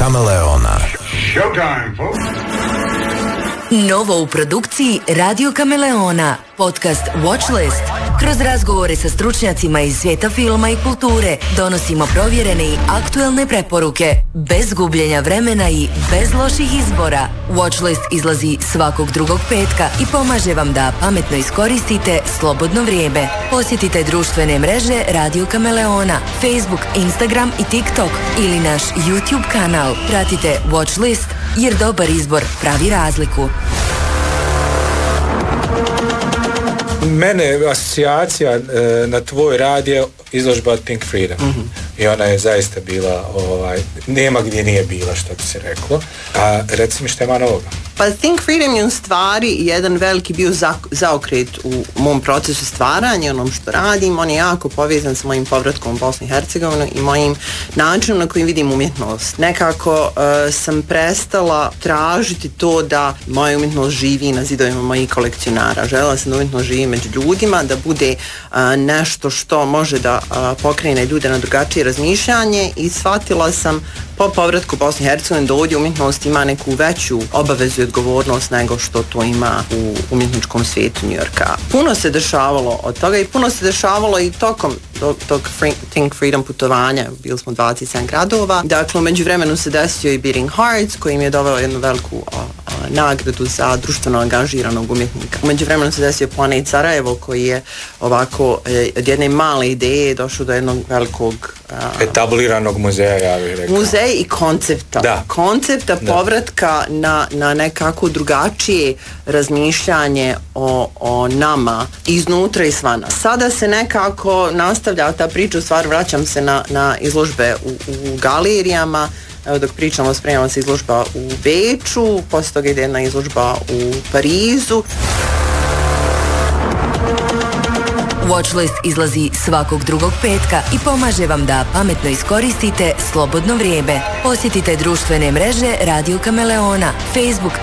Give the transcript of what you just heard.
Kameleona. Showtime, folks. Novo u produkciji Radio Kameleona, podcast Watchlist. Kroz razgovore sa stručnjacima iz svijeta filma i kulture donosimo provjerene i aktuelne preporuke, bez gubljenja vremena i bez loših izbora. Watchlist izlazi svakog drugog petka i pomaže vam da pametno iskoristite slobodno vrijeme. Posjetite društvene mreže Radio Kameleona, Facebook, Instagram i TikTok ili naš YouTube kanal. Pratite Watchlist jer dobar izbor pravi razliku. Mene asocijacija na tvoj radio izložba Think Freedom. I ona je zaista bila, nema gdje nije bila, što bi se reklo. A reci mi što ima novoga. Pa Think Freedom je u stvari jedan veliki bio zaokret u mom procesu stvaranja, onom što radim. On je jako povezan s mojim povratkom u Bosnu i Hercegovinu i mojim načinom na kojim vidim umjetnost. Nekako sam prestala tražiti to da moja umjetnost živi na zidovima mojih kolekcionara. Željela sam da umjetnost živi među ljudima, da bude nešto što može da pokrene ljude na drugačije razmišljanje i shvatila sam po povratku Bosne i Hercegovine da ovdje umjetnost ima neku veću obavezu i odgovornost nego što to ima u umjetničkom svijetu New Yorka. Puno se dešavalo od toga i puno se dešavalo i tokom tog Think Freedom putovanja. Bili smo 27 gradova. Dakle, u međuvremenu se desio i Beating Hearts koji im je doveo jednu veliku nagradu za društveno angažiranog umjetnika. U međuvremenu se desio Planet Sarajevo koji je ovako od jedne male ideje došao do jednog velikog etabliranog muzeja, ja bih rekao. Muzej i koncepta. Da. Koncepta povratka na nekako drugačije razmišljanje o nama iznutra i svana. Sada se nekako nastavlja ta priča, u stvari vraćam se na izložbe u galerijama. Evo dok pričamo, spremamo se izložba u Beču, poslije toga ide jedna izložba u Parizu. Watchlist izlazi svakog drugog petka i pomaže vam da pametno iskoristite slobodno vrijeme. Posjetite društvene mreže Radio Kameleona, Facebook,